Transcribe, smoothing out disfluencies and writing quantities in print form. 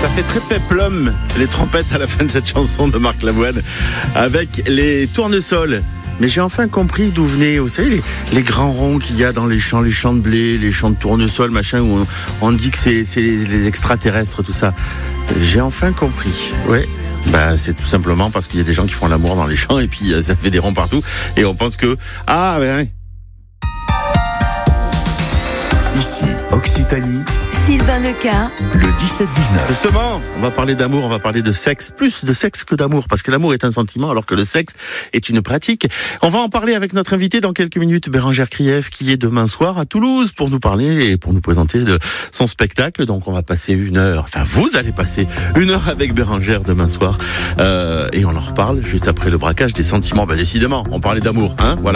Ça fait très peplum, les trompettes à la fin de cette chanson de Marc Lavoine, avec les tournesols. Mais j'ai enfin compris d'où venaient, vous savez, les grands ronds qu'il y a dans les champs de blé, les champs de tournesol, machin, où on dit que c'est les extraterrestres, tout ça. J'ai enfin compris, ouais. C'est tout simplement parce qu'il y a des gens qui font l'amour dans les champs et puis ça fait des ronds partout. Et on pense que, Ici, Occitanie, Sylvain Leca, le 17-19. Justement, on va parler d'amour, on va parler de sexe, plus de sexe que d'amour, parce que l'amour est un sentiment alors que le sexe est une pratique. On va en parler avec notre invité dans quelques minutes, Bérengère Krief, qui est demain soir à Toulouse pour nous parler et pour nous présenter de son spectacle. Donc on va passer une heure, vous allez passer une heure avec Bérengère demain soir, et on en reparle juste après le braquage des sentiments. Décidément, on parlait d'amour, voilà.